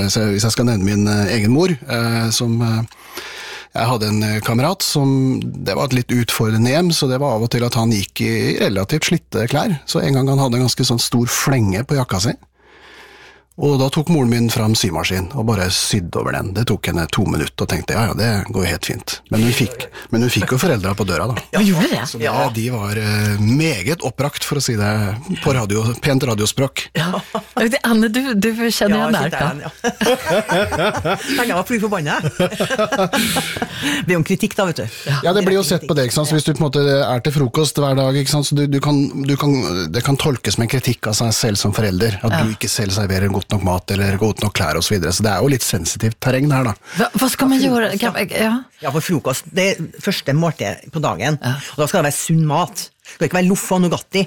Så hvis jeg skal nevne min egen mor, jeg hadde en kamerat det var et litt utfordrende hjem, så det var av og til at han gikk i relativt slitte klær. Så en gang han hadde en ganske sånn stor flenge på jakka si. Og da tok moren min fram symaskin og bare sydde over den. Det tok henne 2 minutter og tenkte, ja, det går helt fint. Men hun fikk jo foreldra på døra da. Ja, gjorde det? Så de var meget opprakt, for å si det på pent radiospråk. Ja. Anne, du kjenner igjen der, ja. Jeg var fly forbannet. Det blir jo en kritikk da, vet du. Ja, det blir jo sett på det, ikke sant? Så hvis du på en måte til frokost hver dag, ikke sant? Så det kan tolkes som en kritikk av seg selv som forelder, at du ikke selv serverer godt nok mat eller godt nok klær og så videre. Så det jo litt sensitivt terreng her da. Hva skal man gjøre? Ja, for frokost, det første måltid på dagen, og da skal det være sunn mat. Det skal ikke være loff og Nugatti.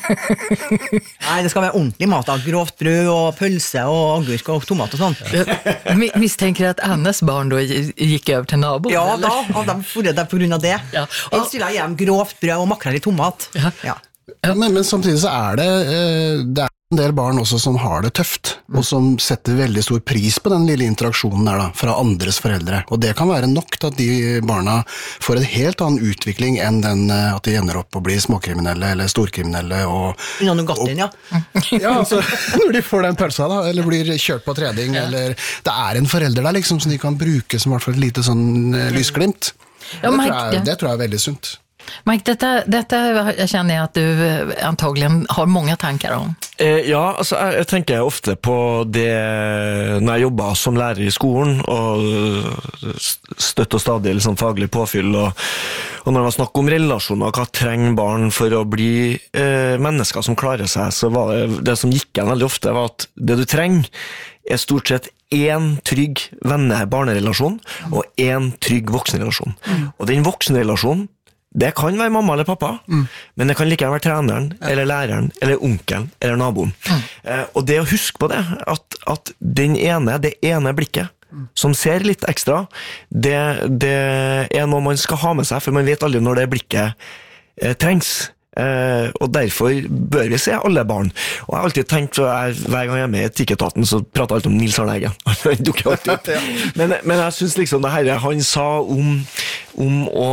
Nei, det skal være ordentlig mat, grovt brød og pølse og agurk og tomat og sånn. Misstänker at Annes barn då gick över till nabo? Ja, da hadde de forrett det på grunn av det. Ja. Ellers vil jeg gi dem grovt brød og makrell i tomat. Ja. Men samtidig så det en del barn også som har det tøft, og som setter veldig stor pris på den lille interaksjonen der da, fra andres foreldre. Og det kan være nok til at de barna får en helt annen utvikling enn den at de ender opp og blir småkriminelle eller storkriminelle. Unna Nugattien, ja. Ja, altså, når de får den pølsa da, eller blir kjørt på trening, eller det en forelder der liksom, som de kan bruke som i hvert fall et lite sånn lysglimt. Det tror jeg veldig sunt. Mike, detta jag känner att du antagligen har många tankar om. Ja, altså jeg tenker ofte på det når jeg jobbet som lærer i skolen og støtt og stadig liksom faglig påfyll og når det var snakk om relasjoner, hva trenger barn for å bli mennesker som klarer seg, så var det som gikk igjen veldig ofte var at det du trenger stort sett en trygg venne-barnerelasjon og en trygg voksenrelasjon. Og den voksenrelasjonen det kan være mamma eller pappa, men det kan like gjerne være treneren, eller læreren, eller onkelen, eller naboen. Og det å huske på det, at det ene blikket, som ser litt ekstra, det noe man skal ha med seg, for man vet aldri når det blikket trengs. Og derfor bør vi se alle barn. Og jeg har alltid tenkt, hver gang jeg med i Etikketaten, så prater jeg alltid om Nils Arne Eggen. Han dukker alltid opp. Men jeg synes liksom det her han sa om å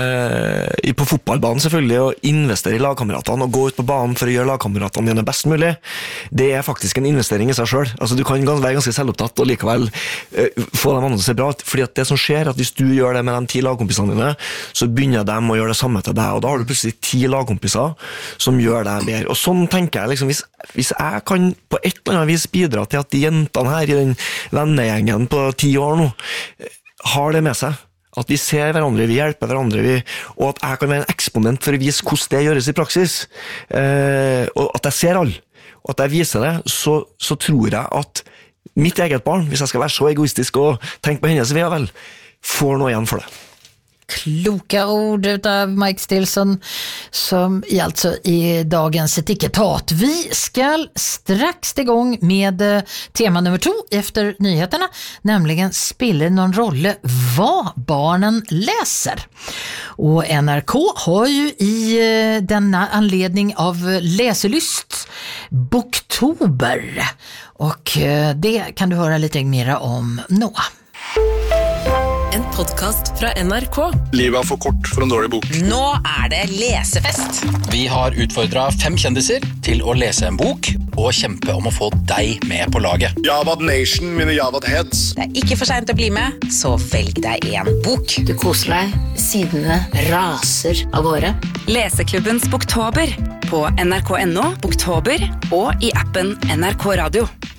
på fotballbanen selvfølgelig å investere i lagkameratene og gå ut på banen for å gjøre lagkameratene dine best mulig, det faktisk en investering i seg selv. Altså du kan være ganske selvopptatt og likevel få dem andre til å se bra ut, fordi at det som skjer at hvis du gjør det med de 10 lagkompisene dine, så begynner de å gjøre det samme til deg, og da har du plutselig 10 lagkompiser som gjør det bedre. Og sånn tenker jeg liksom, hvis jeg kan på et eller annet vis bidra til at de jentene her i den vennegjengen på 10 år nå har det med seg, at vi ser hverandre, vi hjelper hverandre, og at jeg kan være en eksponent for å vise hvordan det gjøres i praksis, og at jeg ser alle, og at jeg viser det, så tror jeg at mitt eget barn, hvis jeg skal være så egoistisk og tenke på hennes ve og vel, får noe igjen for det. Kloka ord av Mike Stilson som alltså i dagens etikettat. Vi ska strax igång med tema nummer 2 efter nyheterna, nämligen spiller någon roll vad barnen läser. Och NRK har ju i denna anledning av läselyst Boktober, och det kan du höra lite mer om nå. En podcast fra NRK. Livet for kort for en dårlig bok. Nå det lesefest. Vi har utfordret 5 kjendiser til å lese en bok og kjempe om å få deg med på laget. Javad Nation, mine Javad Heads. Det ikke for sent å bli med, så velg deg en bok. Du koser deg, sidene raser av gårde. Leseklubbens Boktober på NRK.no, Boktober og i appen NRK Radio.